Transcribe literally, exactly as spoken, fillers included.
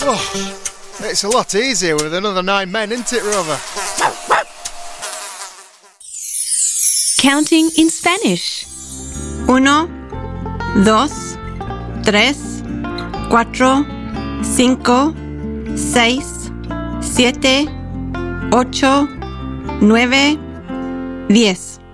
Oh, it's a lot easier with another nine men, isn't it, Rover? Counting in Spanish. Uno, dos, tres, cuatro, cinco, seis, siete, ocho, nueve, diez.